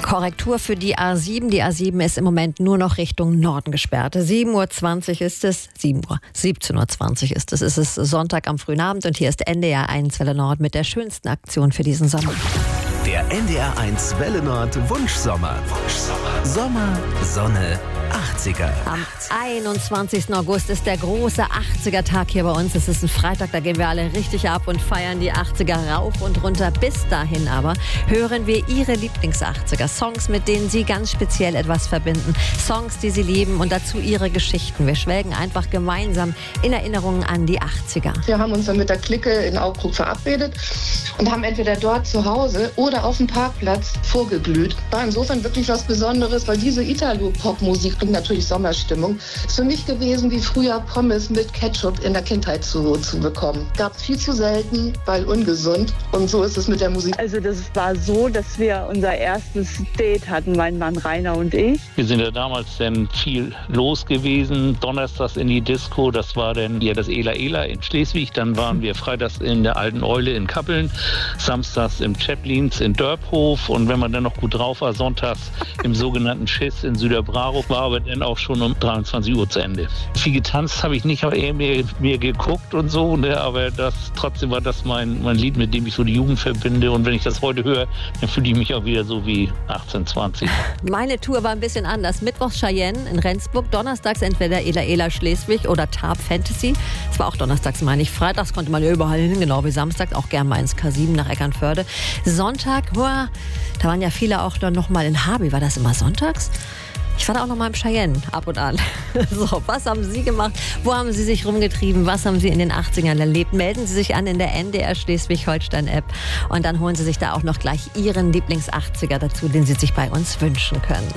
Korrektur für die A7. Die A7 ist im Moment nur noch Richtung Norden gesperrt. 7:20 Uhr ist es, 17:20 Uhr ist es. Es ist Sonntag am frühen Abend und hier ist NDR 1 Welle Nord mit der schönsten Aktion für diesen Sommer. Der NDR 1 Welle Nord Wunschsommer. Sommer, Sonne, 80er. Am 21. August ist der große 80er-Tag hier bei uns. Es ist ein Freitag, da gehen wir alle richtig ab und feiern die 80er rauf und runter. Bis dahin aber hören wir Ihre Lieblings-80er-Songs, mit denen Sie ganz speziell etwas verbinden. Songs, die Sie lieben und dazu Ihre Geschichten. Wir schwelgen einfach gemeinsam in Erinnerungen an die 80er. Wir haben uns dann mit der Clique in Augsburg verabredet und haben entweder dort zu Hause oder auf dem Parkplatz vorgeglüht. War insofern wirklich was Besonderes, weil diese Italo-Pop-Musik bringt natürlich Sommerstimmung. Ist für mich gewesen, wie früher Pommes mit Ketchup in der Kindheit zu bekommen. Gab es viel zu selten, weil ungesund. Und so ist es mit der Musik. Also das war so, dass wir unser erstes Date hatten, mein Mann Rainer und ich. Wir sind ja damals dann viel los gewesen. Donnerstags in die Disco, das war dann ja das Ela Ela in Schleswig. Dann waren wir freitags in der Alten Eule in Kappeln, samstags im Chaplins in Dörphof und wenn man dann noch gut drauf war, sonntags im sogenannten Schiss in Süderbraro, war aber dann auch schon um 23 Uhr zu Ende. Viel getanzt habe ich nicht, aber eher mehr geguckt und so, ne? Aber trotzdem war das mein Lied, mit dem ich so die Jugend verbinde und wenn ich das heute höre, dann fühle ich mich auch wieder so wie 18, 20. Meine Tour war ein bisschen anders. Mittwochs Cheyenne in Rendsburg, donnerstags entweder Ela Ela Schleswig oder Tarp Fantasy. Das war auch donnerstags, meine ich. Freitags konnte man ja überall hin, genau wie samstags, auch gern mal ins K7 nach Eckernförde. Sonntag, da waren ja viele auch dann noch mal in Habi. War das immer sonntags? Ich war da auch noch mal im Cheyenne ab und an. So, was haben Sie gemacht? Wo haben Sie sich rumgetrieben? Was haben Sie in den 80ern erlebt? Melden Sie sich an in der NDR Schleswig-Holstein-App und dann holen Sie sich da auch noch gleich Ihren Lieblings-80er dazu, den Sie sich bei uns wünschen können.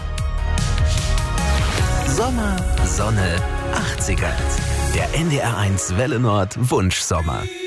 Sommer, Sonne, 80er. Der NDR 1 Welle Nord Wunschsommer.